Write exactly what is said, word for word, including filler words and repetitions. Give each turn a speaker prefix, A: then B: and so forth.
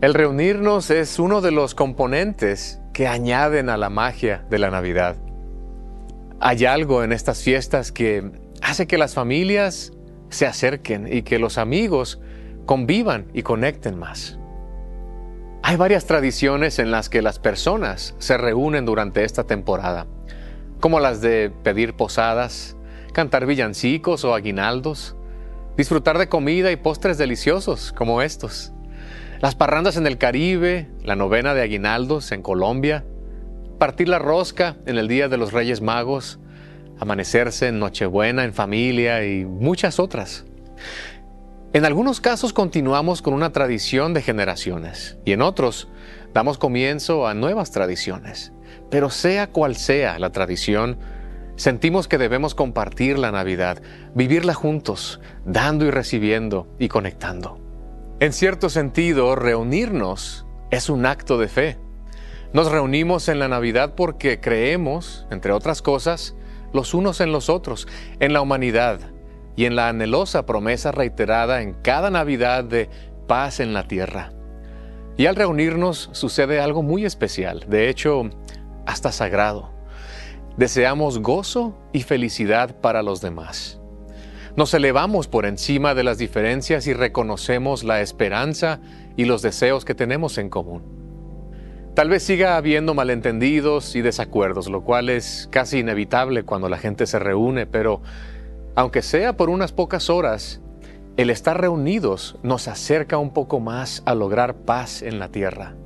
A: El reunirnos es uno de los componentes que añaden a la magia de la Navidad. Hay algo en estas fiestas que hace que las familias se acerquen y que los amigos convivan y conecten más. Hay varias tradiciones en las que las personas se reúnen durante esta temporada, como las de pedir posadas, cantar villancicos o aguinaldos, disfrutar de comida y postres deliciosos como estos, las parrandas en el Caribe, la novena de aguinaldos en Colombia, partir la rosca en el Día de los Reyes Magos, amanecerse en Nochebuena en familia y muchas otras. En algunos casos continuamos con una tradición de generaciones y en otros damos comienzo a nuevas tradiciones. Pero sea cual sea la tradición, sentimos que debemos compartir la Navidad, vivirla juntos, dando y recibiendo y conectando. En cierto sentido, reunirnos es un acto de fe. Nos reunimos en la Navidad porque creemos, entre otras cosas, los unos en los otros, en la humanidad y en la anhelosa promesa reiterada en cada Navidad de paz en la tierra. Y al reunirnos sucede algo muy especial, de hecho, hasta sagrado. Deseamos gozo y felicidad para los demás. Nos elevamos por encima de las diferencias y reconocemos la esperanza y los deseos que tenemos en común. Tal vez siga habiendo malentendidos y desacuerdos, lo cual es casi inevitable cuando la gente se reúne, pero aunque sea por unas pocas horas, el estar reunidos nos acerca un poco más a lograr paz en la tierra.